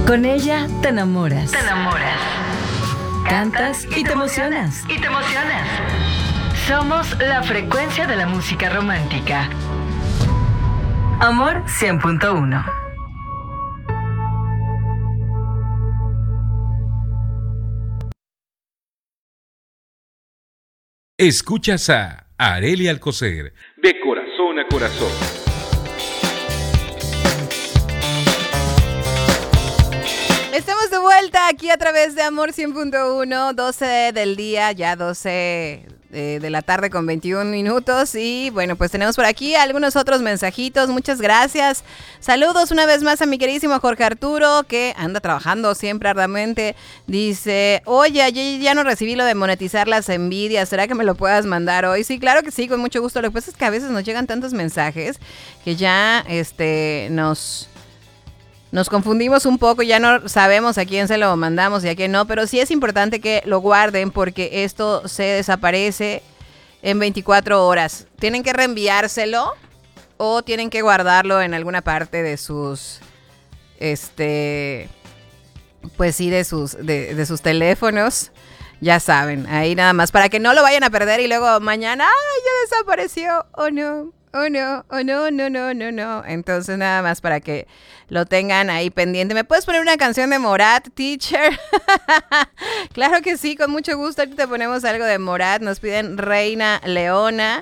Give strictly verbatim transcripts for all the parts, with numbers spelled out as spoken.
Con ella te enamoras. Te enamoras. Cantas y te emocionas. Y te emocionas. Somos la frecuencia de la música romántica. Amor cien punto uno. Escuchas a Arely Alcocer, de corazón a corazón. Estamos de vuelta aquí a través de Amor cien punto uno, doce del día, ya doce de, de la tarde con veintiún minutos. Y bueno, pues tenemos por aquí algunos otros mensajitos. Muchas gracias. Saludos una vez más a mi queridísimo Jorge Arturo, que anda trabajando siempre arduamente. Dice, oye, yo ya no recibí lo de monetizar las envidias. ¿Será que me lo puedas mandar hoy? Sí, claro que sí, con mucho gusto. Lo que pasa es que a veces nos llegan tantos mensajes que ya este nos... Nos confundimos un poco, ya no sabemos a quién se lo mandamos y a quién no, pero sí es importante que lo guarden porque esto se desaparece en veinticuatro horas. Tienen que reenviárselo o tienen que guardarlo en alguna parte de sus, este, pues sí, de sus, de, de sus teléfonos. Ya saben, ahí nada más, para que no lo vayan a perder y luego mañana, ¡ay, ya desapareció! ¡Oh, no! Oh, no, oh, no, no, no, no, no. Entonces, nada más para que lo tengan ahí pendiente. ¿Me puedes poner una canción de Morat, teacher? Claro que sí, con mucho gusto. Ahorita te ponemos algo de Morat. Nos piden Reina Leona.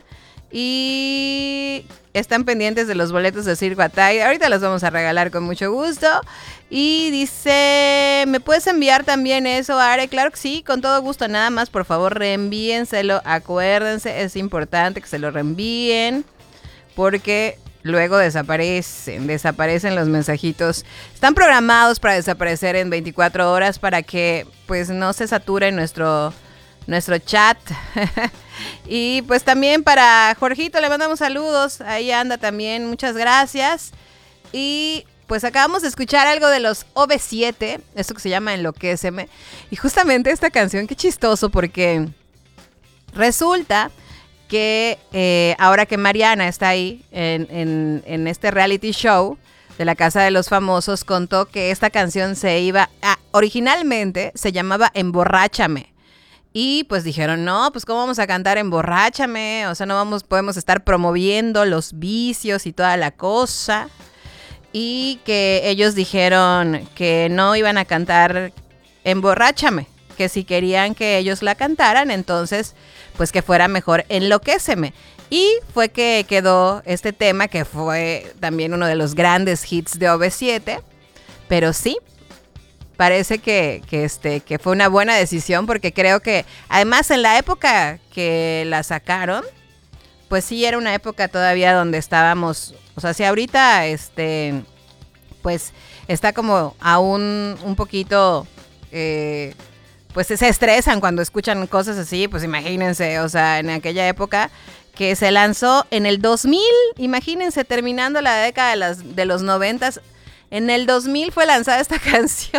Y están pendientes de los boletos de Circo Atay. Ahorita los vamos a regalar con mucho gusto. Y dice, ¿me puedes enviar también eso, Are? Claro que sí, con todo gusto. Nada más, por favor, reenvíenselo. Acuérdense, es importante que se lo reenvíen. Porque luego desaparecen, desaparecen los mensajitos. Están programados para desaparecer en veinticuatro horas para que pues no se sature nuestro, nuestro chat. Y pues también para Jorgito le mandamos saludos. Ahí anda también, muchas gracias. Y pues acabamos de escuchar algo de los O V siete, esto que se llama Enloquéceme. Y justamente esta canción, qué chistoso porque resulta... que eh, ahora que Mariana está ahí en, en, en este reality show de la Casa de los Famosos, contó que esta canción se iba a, originalmente se llamaba Emborráchame. Y pues dijeron, no, pues ¿cómo vamos a cantar Emborráchame? O sea, no vamos, podemos estar promoviendo los vicios y toda la cosa. Y que ellos dijeron que no iban a cantar Emborráchame, que si querían que ellos la cantaran, entonces... pues que fuera mejor Enloquéceme. Y fue que quedó este tema que fue también uno de los grandes hits de O V siete. Pero sí, parece que, que, este, que fue una buena decisión porque creo que además en la época que la sacaron, pues sí era una época todavía donde estábamos, o sea, si ahorita este, pues está como aún un poquito... Eh, pues se estresan cuando escuchan cosas así, pues imagínense, o sea, en aquella época que se lanzó en el dos mil, imagínense, terminando la década de, las, de los noventas, en el dos mil fue lanzada esta canción.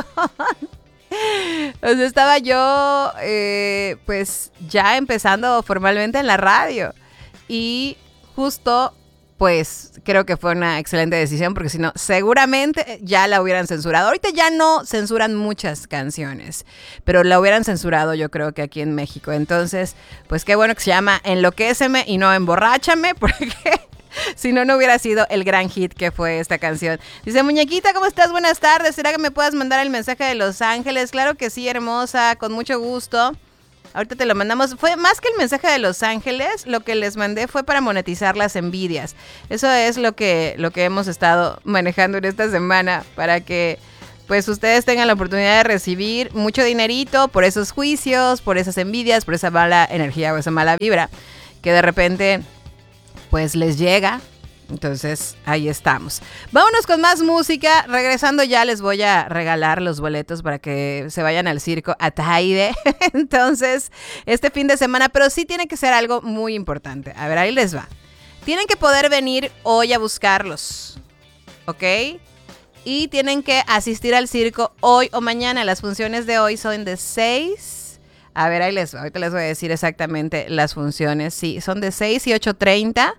O sea, estaba yo, eh, pues, ya empezando formalmente en la radio y justo... pues creo que fue una excelente decisión porque si no, seguramente ya la hubieran censurado. Ahorita ya no censuran muchas canciones, pero la hubieran censurado yo creo que aquí en México. Entonces, pues qué bueno que se llama Enloquéceme y no Emborráchame, porque si no, no hubiera sido el gran hit que fue esta canción. Dice, muñequita, ¿cómo estás? Buenas tardes. ¿Será que me puedas mandar el mensaje de Los Ángeles? Claro que sí, hermosa, con mucho gusto. Ahorita te lo mandamos. Fue más que el mensaje de Los Ángeles, lo que les mandé fue para monetizar las envidias. Eso es lo que, lo que hemos estado manejando en esta semana para que pues ustedes tengan la oportunidad de recibir mucho dinerito por esos juicios, por esas envidias, por esa mala energía o esa mala vibra que de repente pues les llega. Entonces, ahí estamos. Vámonos con más música. Regresando ya les voy a regalar los boletos para que se vayan al circo Ataide. Entonces, este fin de semana, pero sí tiene que ser algo muy importante. A ver, ahí les va. Tienen que poder venir hoy a buscarlos, ¿ok? Y tienen que asistir al circo hoy o mañana. Las funciones de hoy son de seis. A ver, ahí les va. Ahorita les voy a decir exactamente las funciones. Sí, son de seis y ocho treinta.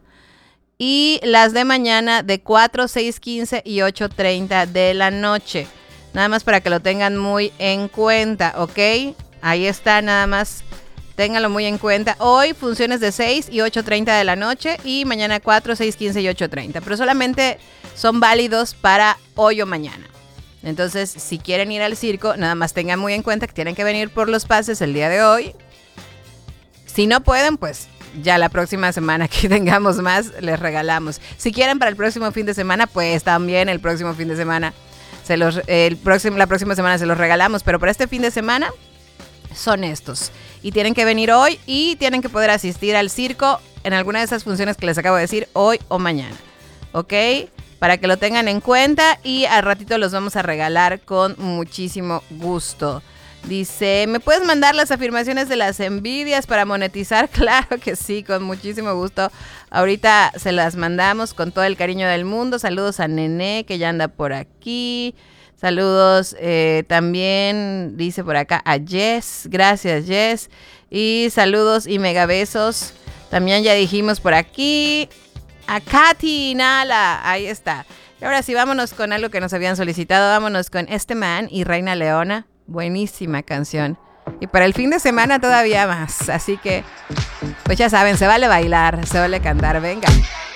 Y las de mañana de cuatro, seis, quince y ocho treinta de la noche. Nada más para que lo tengan muy en cuenta, ¿ok? Ahí está, nada más. Ténganlo muy en cuenta. Hoy funciones de seis y ocho treinta de la noche y mañana cuatro, seis quince y ocho treinta. Pero solamente son válidos para hoy o mañana. Entonces, si quieren ir al circo, nada más tengan muy en cuenta que tienen que venir por los pases el día de hoy. Si no pueden, pues ya la próxima semana que tengamos más, les regalamos. Si quieren para el próximo fin de semana, pues también el próximo fin de semana, se los, el próximo, la próxima semana se los regalamos. Pero para este fin de semana son estos. Y tienen que venir hoy y tienen que poder asistir al circo en alguna de esas funciones que les acabo de decir hoy o mañana. ¿Ok? Para que lo tengan en cuenta y al ratito los vamos a regalar con muchísimo gusto. Dice, ¿me puedes mandar las afirmaciones de las envidias para monetizar? Claro que sí, con muchísimo gusto. Ahorita se las mandamos con todo el cariño del mundo. Saludos a Nené, que ya anda por aquí. Saludos eh, también, dice por acá, a Jess. Gracias, Jess. Y saludos y megabesos. También ya dijimos por aquí. A Katy Nala. Ahí está. Y ahora sí, vámonos con algo que nos habían solicitado. Vámonos con Este Man y Reina Leona. Buenísima canción. Y para el fin de semana todavía más. Así que, pues ya saben, se vale bailar, se vale cantar. Venga.